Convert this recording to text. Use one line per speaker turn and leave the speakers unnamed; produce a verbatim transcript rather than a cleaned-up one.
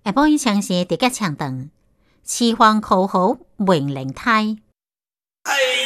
下晡伊唱是直接唱长，雌黄口好，袂灵胎。
哎